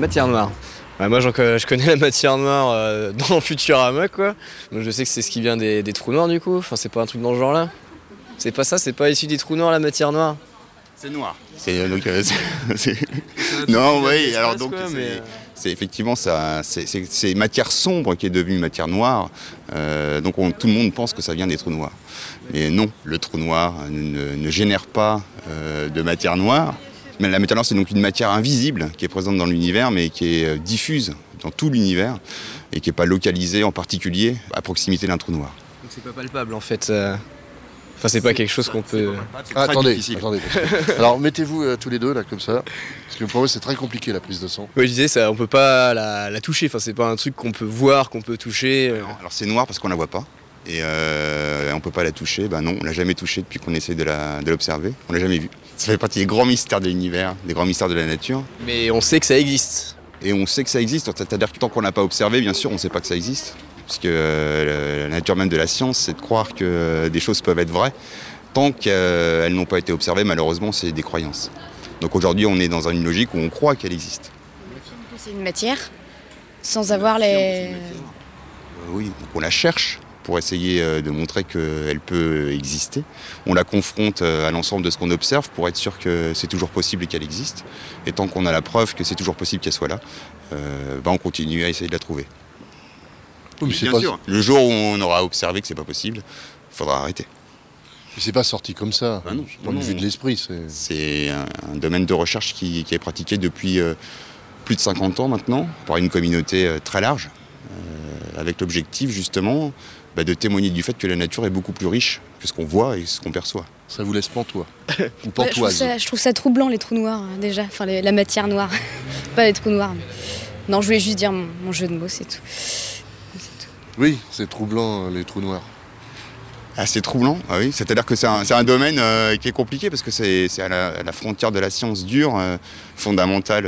Matière noire. Ouais, moi je connais la matière noire dans Futurama quoi. Donc je sais que c'est ce qui vient des trous noirs du coup. Enfin c'est pas un truc dans ce genre là. C'est pas ça, c'est pas issu des trous noirs la matière noire. C'est noir. Non oui alors donc quoi, c'est effectivement ça, c'est matière sombre qui est devenue matière noire. Donc tout le monde pense que ça vient des trous noirs. Mais non, le trou noir ne génère pas de matière noire. Mais la matière noire, c'est donc une matière invisible qui est présente dans l'univers, mais qui est diffuse dans tout l'univers et qui n'est pas localisée en particulier à proximité d'un trou noir. Donc c'est pas palpable en fait. Enfin, c'est pas quelque chose qu'on peut. Attendez. Alors mettez-vous tous les deux là comme ça, parce que pour moi c'est très compliqué la prise de sang. Oui, je disais ça, on peut pas la toucher. Enfin, c'est pas un truc qu'on peut voir, qu'on peut toucher. Non, alors c'est noir parce qu'on la voit pas. Et on peut pas la toucher, non, on l'a jamais touchée depuis qu'on essaie de l'observer, on l'a jamais vue. Ça fait partie des grands mystères de l'univers, des grands mystères de la nature. Mais on sait que ça existe. Et on sait que ça existe, c'est-à-dire que tant qu'on l'a pas observé, bien sûr, on sait pas que ça existe. Puisque la nature même de la science, c'est de croire que des choses peuvent être vraies. Tant qu'elles n'ont pas été observées, malheureusement, c'est des croyances. Donc aujourd'hui, on est dans une logique où on croit qu'elle existe. C'est une matière, sans avoir les... Oui, donc on la cherche pour essayer de montrer qu'elle peut exister. On la confronte à l'ensemble de ce qu'on observe pour être sûr que c'est toujours possible et qu'elle existe. Et tant qu'on a la preuve que c'est toujours possible qu'elle soit là, on continue à essayer de la trouver. Oui, bien sûr, le jour où on aura observé que c'est pas possible, il faudra arrêter. Mais c'est pas sorti comme ça, non, du point de vue de l'esprit. C'est un domaine de recherche qui est pratiqué depuis plus de 50 ans maintenant, par une communauté très large, avec l'objectif justement de témoigner du fait que la nature est beaucoup plus riche que ce qu'on voit et ce qu'on perçoit. Ça vous laisse pantois ou pantoise. Je trouve ça troublant les trous noirs déjà, enfin la matière noire, pas les trous noirs. Non, je voulais juste dire mon jeu de mots, c'est tout. Oui, c'est troublant les trous noirs. Ah, c'est troublant, ah oui. C'est-à-dire que c'est un domaine qui est compliqué parce que c'est à la frontière de la science dure, fondamentale,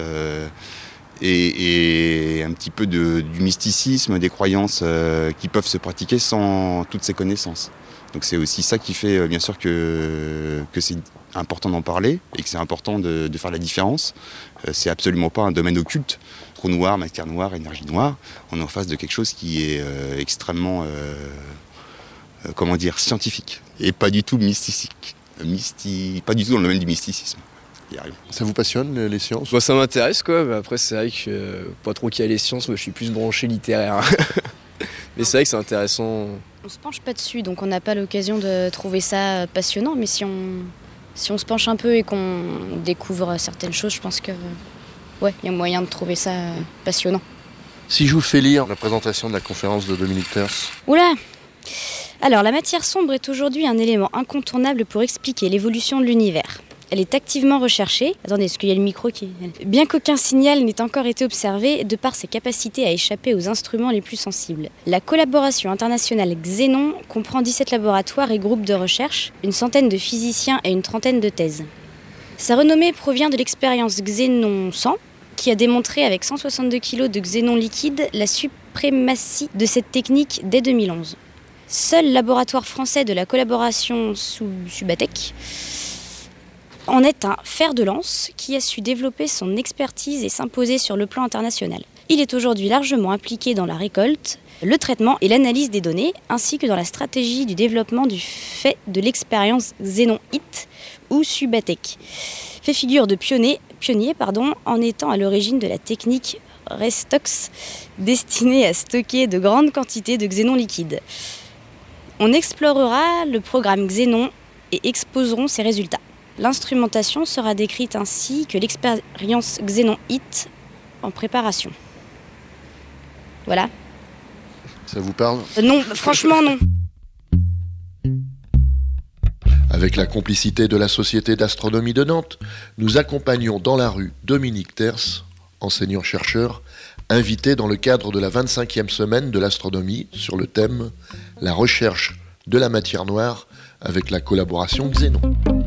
et un petit peu du mysticisme, des croyances qui peuvent se pratiquer sans toutes ces connaissances. Donc c'est aussi ça qui fait bien sûr que c'est important d'en parler et que c'est important de faire la différence. C'est absolument pas un domaine occulte. Trou noir, matière noire, énergie noire, on est en face de quelque chose qui est extrêmement scientifique et pas du tout mystique. Pas du tout dans le domaine du mysticisme. Ça vous passionne les sciences ? Ça m'intéresse quoi, mais après c'est vrai que pas trop qu'il y a les sciences, moi je suis plus branché littéraire. Mais c'est vrai que c'est intéressant. On se penche pas dessus, donc on n'a pas l'occasion de trouver ça passionnant, mais si on se penche un peu et qu'on découvre certaines choses, je pense que il y a moyen de trouver ça passionnant. Si je vous fais lire la présentation de la conférence de Dominique Terce. Oula ! Alors, la matière sombre est aujourd'hui un élément incontournable pour expliquer l'évolution de l'univers. Elle est activement recherchée. Attendez, est-ce qu'il y a le micro qui... Bien qu'aucun signal n'ait encore été observé, de par ses capacités à échapper aux instruments les plus sensibles. La collaboration internationale Xénon comprend 17 laboratoires et groupes de recherche, une centaine de physiciens et une trentaine de thèses. Sa renommée provient de l'expérience Xénon 100, qui a démontré avec 162 kg de xénon liquide la suprématie de cette technique dès 2011. Seul laboratoire français de la collaboration Subatec en est un fer de lance qui a su développer son expertise et s'imposer sur le plan international. Il est aujourd'hui largement impliqué dans la récolte, le traitement et l'analyse des données, ainsi que dans la stratégie du développement du fait de l'expérience Xénon HIT ou Subatec. Fait figure de pionnier en étant à l'origine de la technique Restox destinée à stocker de grandes quantités de xénon liquide. On explorera le programme Xénon et exposerons ses résultats. L'instrumentation sera décrite ainsi que l'expérience Xénon HIT en préparation. Voilà. Ça vous parle ? Non, franchement non. Avec la complicité de la Société d'astronomie de Nantes, nous accompagnons dans la rue Dominique Terce, enseignant-chercheur, invité dans le cadre de la 25e semaine de l'astronomie sur le thème « La recherche de la matière noire avec la collaboration Xénon ».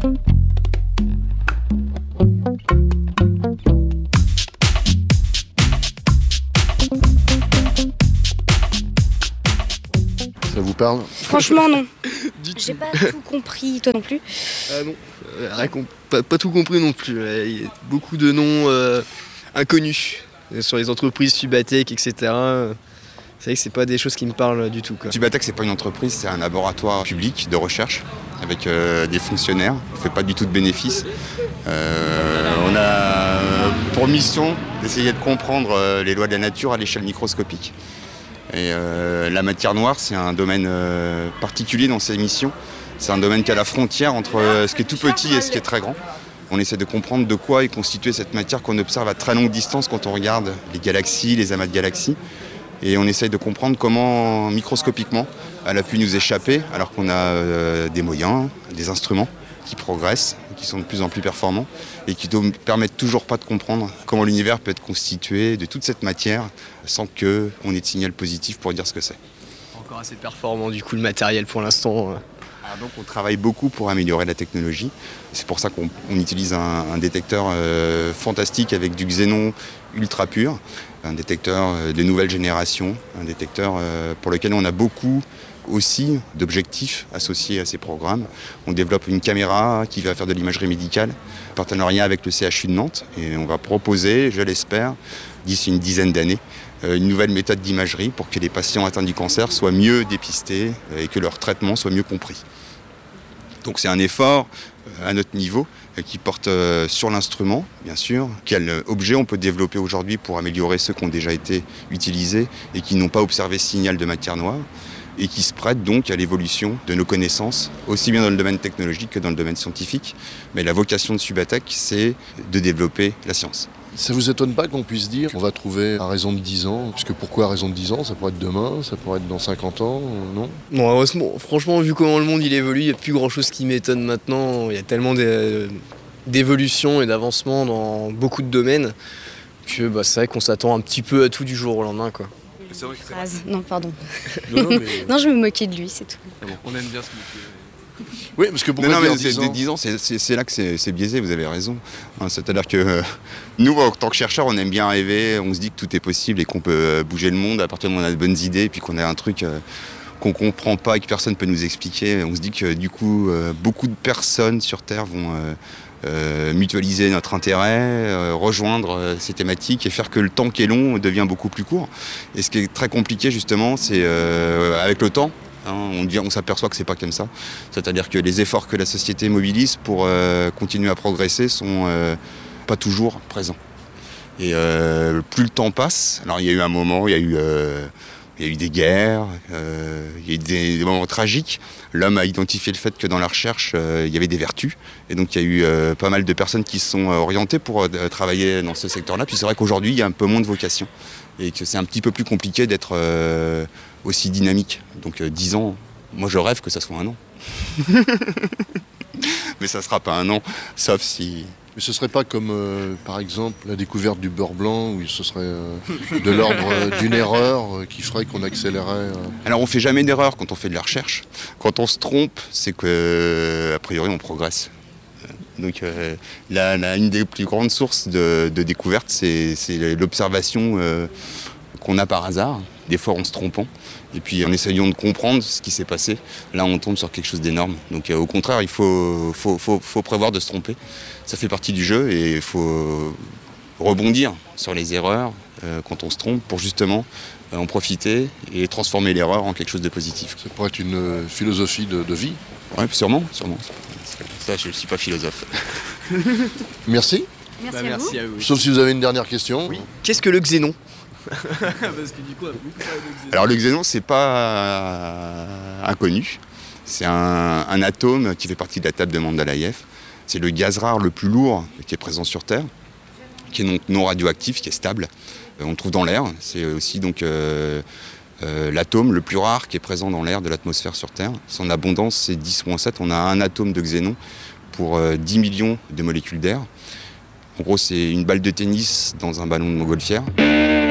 Ça vous parle ? Franchement non. J'ai pas tout compris, toi non plus ? Ah non, pas tout compris non plus. Il y a beaucoup de noms inconnus. sur les entreprises Subatec, etc. C'est vrai que c'est pas des choses qui me parlent du tout, quoi. Subatec, c'est pas une entreprise, c'est un laboratoire public de recherche avec des fonctionnaires. On ne fait pas du tout de bénéfices. On a pour mission d'essayer de comprendre les lois de la nature à l'échelle microscopique. Et la matière noire, c'est un domaine particulier dans ces missions. C'est un domaine qui est à la frontière entre ce qui est tout petit et ce qui est très grand. On essaie de comprendre de quoi est constituée cette matière qu'on observe à très longue distance quand on regarde les galaxies, les amas de galaxies. Et on essaye de comprendre comment, microscopiquement, elle a pu nous échapper alors qu'on a des moyens, des instruments qui progressent, qui sont de plus en plus performants et qui ne permettent toujours pas de comprendre comment l'univers peut être constitué de toute cette matière sans qu'on ait de signal positif pour dire ce que c'est. Encore assez performant du coup le matériel pour l'instant. Donc on travaille beaucoup pour améliorer la technologie. C'est pour ça qu'on utilise un détecteur fantastique avec du xénon ultra pur, un détecteur de nouvelle génération, un détecteur pour lequel on a beaucoup aussi d'objectifs associés à ces programmes. On développe une caméra qui va faire de l'imagerie médicale, en partenariat avec le CHU de Nantes, et on va proposer, je l'espère, d'ici une dizaine d'années, une nouvelle méthode d'imagerie pour que les patients atteints du cancer soient mieux dépistés et que leur traitement soit mieux compris. Donc c'est un effort à notre niveau qui porte sur l'instrument, bien sûr. Quel objet on peut développer aujourd'hui pour améliorer ceux qui ont déjà été utilisés et qui n'ont pas observé ce signal de matière noire et qui se prêtent donc à l'évolution de nos connaissances, aussi bien dans le domaine technologique que dans le domaine scientifique. Mais la vocation de Subatec, c'est de développer la science. Ça vous étonne pas qu'on puisse dire on va trouver à raison de 10 ans? Parce que pourquoi à raison de 10 ans? Ça pourrait être demain, ça pourrait être dans 50 ans, non? Bon, heureusement, franchement, vu comment le monde il évolue, il n'y a plus grand chose qui m'étonne maintenant. Il y a tellement d'évolution et d'avancement dans beaucoup de domaines que c'est vrai qu'on s'attend un petit peu à tout du jour au lendemain, quoi. C'est vrai que c'est Phrase. Non, pardon. Non, mais... Non, je me moquais de lui, c'est tout. On aime bien se moquer. Oui, parce que pourquoi non, dire mais 10 ans 10 ans, c'est là que c'est biaisé, vous avez raison. C'est-à-dire que nous, en tant que chercheurs, on aime bien rêver, on se dit que tout est possible et qu'on peut bouger le monde à partir du moment où on a de bonnes idées et puis qu'on a un truc qu'on comprend pas et que personne ne peut nous expliquer. On se dit que du coup, beaucoup de personnes sur Terre vont mutualiser notre intérêt, rejoindre ces thématiques et faire que le temps qui est long devient beaucoup plus court. Et ce qui est très compliqué justement, c'est avec le temps, on s'aperçoit que c'est pas comme ça. C'est-à-dire que les efforts que la société mobilise pour continuer à progresser sont pas toujours présents. Et plus le temps passe, alors il y a eu un moment, il y a eu des guerres, il y a eu des moments tragiques. L'homme a identifié le fait que dans la recherche, il y avait des vertus. Et donc il y a eu pas mal de personnes qui se sont orientées pour travailler dans ce secteur-là. Puis c'est vrai qu'aujourd'hui, il y a un peu moins de vocation. Et que c'est un petit peu plus compliqué d'être aussi dynamique. Donc 10 ans, moi je rêve que ça soit un an. Mais ça ne sera pas un an, sauf si... Mais ce serait pas comme, par exemple, la découverte du beurre blanc, où ce serait de l'ordre d'une erreur qui ferait qu'on accélérait... Alors on fait jamais d'erreur quand on fait de la recherche. Quand on se trompe, c'est que a priori on progresse. Donc une des plus grandes sources de découverte, c'est l'observation qu'on a par hasard, des fois en se trompant. Et puis en essayant de comprendre ce qui s'est passé, là on tombe sur quelque chose d'énorme. Donc au contraire, il faut prévoir de se tromper. Ça fait partie du jeu et il faut rebondir sur les erreurs quand on se trompe pour justement en profiter et transformer l'erreur en quelque chose de positif. Ça pourrait être une philosophie de vie. Oui, sûrement. Ça, je ne suis pas philosophe. Merci. Merci à vous. Sauf si vous avez une dernière question. Oui. Qu'est-ce que le xénon? Parce que du coup, on a beaucoup parlé de xénon. Alors le xénon, c'est pas inconnu. C'est un atome qui fait partie de la table de Mendeleïev. C'est le gaz rare le plus lourd qui est présent sur Terre, qui est donc non radioactif, qui est stable. On le trouve dans l'air. C'est aussi donc l'atome le plus rare qui est présent dans l'air de l'atmosphère sur Terre. Son abondance, c'est 10-7. On a un atome de xénon pour 10 millions de molécules d'air. En gros, c'est une balle de tennis dans un ballon de montgolfière.